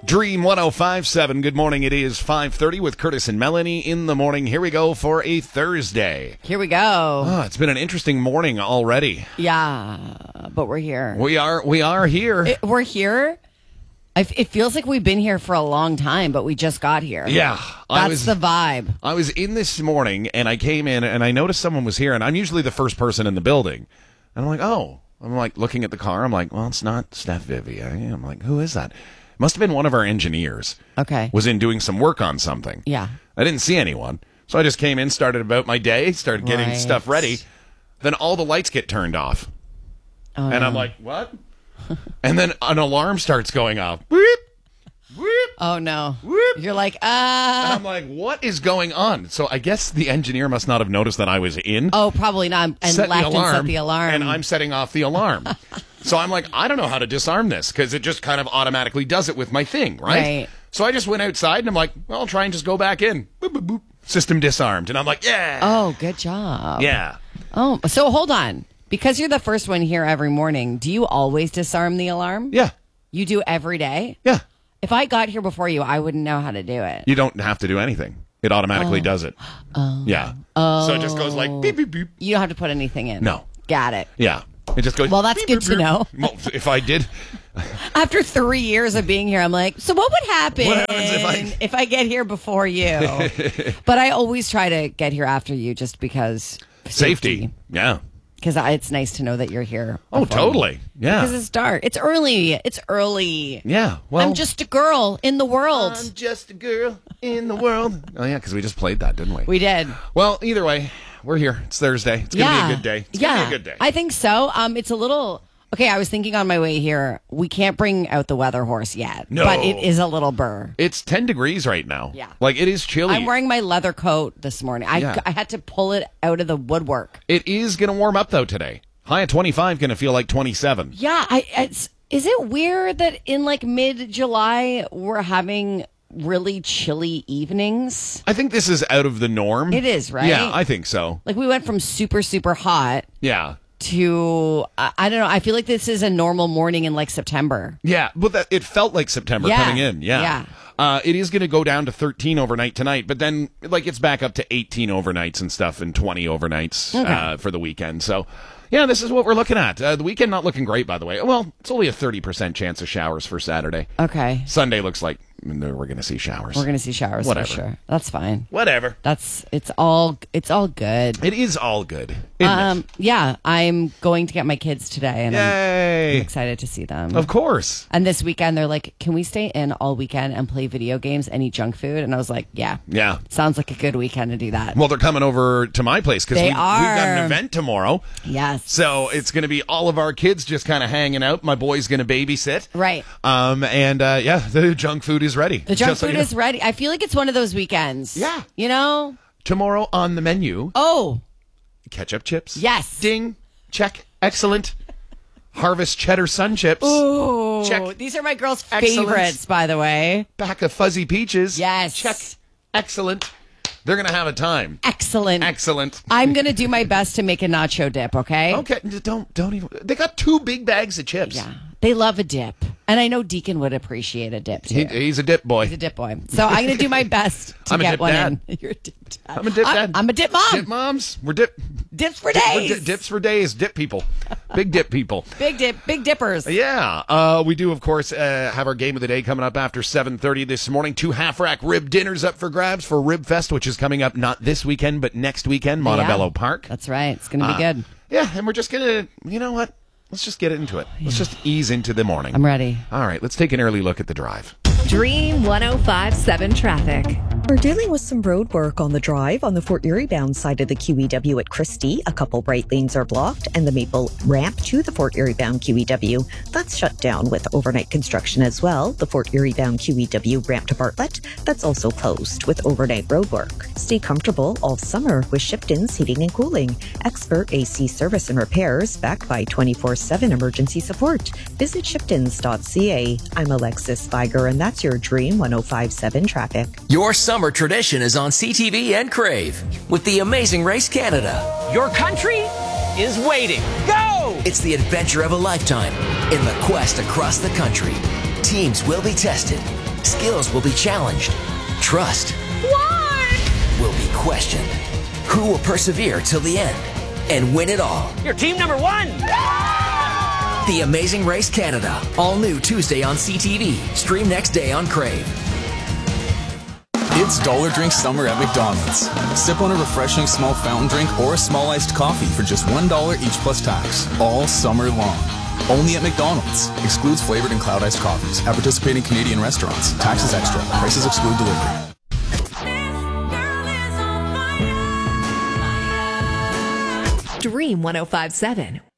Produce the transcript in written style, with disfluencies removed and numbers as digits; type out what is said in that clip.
Dream 105.7. Good morning. It is 5:30 with Curtis and Melanie in the morning. Here we go for a Thursday. Here we go. Oh, it's been an interesting morning already. Yeah, but we're here. We are here. We're here. It feels like we've been here for a long time, but we just got here. Yeah. That's the vibe. I was in this morning, and I came in, and I noticed someone was here, and I'm usually the first person in the building. And I'm like, oh. I'm like looking at the car. I'm like, well, it's not Steph Vivier. I'm like, who is that? Must have been one of our engineers. Okay. Was in doing some work on something. Yeah. I didn't see anyone. So I just came in, started about my day, started getting stuff ready. Then all the lights get turned off. Oh, and no. I'm like, what? And then an alarm starts going off. Whoop, whoop, oh, no. whoop. You're like, And I'm like, what is going on? So I guess the engineer must not have noticed that I was in. Oh, probably not. And Set left the alarm, and set the alarm. and I'm setting off the alarm. So I'm like, I don't know how to disarm this because it just kind of automatically does it with my thing, right? So I just went outside and I'm like, well, I'll try and just go back in. Boop, boop, boop. System disarmed. And I'm like, yeah. Oh, good job. Yeah. Oh, so hold on. Because you're the first one here every morning, do you always disarm the alarm? Yeah. You do every day? Yeah. If I got here before you, I wouldn't know how to do it. You don't have to do anything. It automatically does it. Yeah. So it just goes like beep, beep, beep. You don't have to put anything in. No. Got it. Yeah. It just goes. Well, that's beep, good beep, to beep. know. Well, if I did. After 3 years of being here, I'm like, so what would happen What happens if I get here before you? But I always try to get here after you just because Safety. Yeah. Because it's nice to know that you're here. Oh, before me. totally. Yeah. Because it's dark. It's early. It's early. Yeah. Well, I'm just a girl in the world. I'm just a girl in the world. Oh, yeah, because we just played that, didn't we? We did. Well, either way, we're here. It's Thursday. It's going to be a good day. It's going to be a good day. I think so. It's a little... Okay, I was thinking on my way here, we can't bring out the weather horse yet. No. But it is a little burr. It's 10 degrees right now. Yeah. Like, it is chilly. I'm wearing my leather coat this morning. Yeah. I had to pull it out of the woodwork. It is going to warm up, though, today. High at 25, going to feel like 27. Yeah, is it weird that in like mid-July we're having really chilly evenings? I think this is out of the norm. It is, right? Yeah, I think so. Like we went from super, super hot Yeah. to, I don't know, I feel like this is a normal morning in like September. Yeah, but it felt like September coming in. Yeah. It is going to go down to 13 overnight tonight, but then like it's back up to 18 overnights and stuff and 20 overnighghts for the weekend. So, yeah, this is what we're looking at. The weekend not looking great, by the way. Well, it's only a 30% chance of showers for Saturday. Okay. Sunday looks like we're going to see showers. We're going to see showers Whatever. for sure. That's fine. Whatever. It's all good. It is all good. Isn't it? Yeah, I'm going to get my kids today and I'm Yay. excited to see them. Of course. And this weekend, they're like, can we stay in all weekend and play video games and eat junk food? And I was like, yeah. Yeah. Sounds like a good weekend to do that. Well, they're coming over to my place because we've got an are. event tomorrow. Yes. So it's going to be all of our kids just kind of hanging out. My boy's going to babysit. Right. Yeah, the junk food is ready. The junk Just so food you know. is ready. I feel like it's one of those weekends. Yeah. You know? Tomorrow on the menu, Oh, ketchup chips. yes. Ding. Check. Excellent. Harvest cheddar sun chips. Ooh. Check. These are my girls' Excellent. favorites, by the way. Pack of fuzzy peaches. Yes. Check. Excellent. They're going to have a time. Excellent. Excellent. I'm going to do my best to make a nacho dip, okay? Okay, don't even. They got 2 big bags of chips. Yeah. They love a dip. And I know Deacon would appreciate a dip, too. He's a dip boy. He's a dip boy. So I'm going to do my best to I'm a get dip one dad. in. You're a dip dad. I'm a dip dad. I'm a dip mom. Dip moms. We're dip. Dips for days. Dips for days. Dip people. Big dip people. Big dip. Big dippers. Yeah. We do, of course, have our game of the day coming up after 7:30 this morning. 2 half-rack rib dinners up for grabs for Rib Fest, which is coming up not this weekend, but next weekend, Montebello Yeah. Park. That's right. It's going to be good. Yeah, and we're just going to, you know what? Let's just get into it. Let's just ease into the morning. I'm ready. All right, let's take an early look at the drive. Dream 105.7 traffic. We're dealing with some road work on the drive on the Fort Erie bound side of the QEW at Christie. A couple right lanes are blocked, and the Maple ramp to the Fort Erie bound QEW, that's shut down with overnight construction as well. The Fort Erie bound QEW ramp to Bartlett, that's also closed with overnight road work. Stay comfortable all summer with Shipton's Heating and Cooling. Expert AC service and repairs backed by 24/7 emergency support. Visit shiptons.ca. I'm Alexis Viger, and that's your Dream 105.7 traffic. Your summer tradition is on CTV and Crave with the Amazing Race Canada. Your country is waiting. Go! It's the adventure of a lifetime in the quest across the country. Teams will be tested, Skills will be challenged. Trust will be questioned. Who will persevere till the end and win it all? You're team number 1. The Amazing Race Canada. All new Tuesday on CTV. Stream next day on Crave. It's Dollar Drink Summer at McDonald's. Sip on a refreshing small fountain drink or a small iced coffee for just $1 each plus tax. All summer long. Only at McDonald's. Excludes flavored and cloud iced coffees. At participating Canadian restaurants. Taxes extra. Prices exclude delivery. Dream 105.7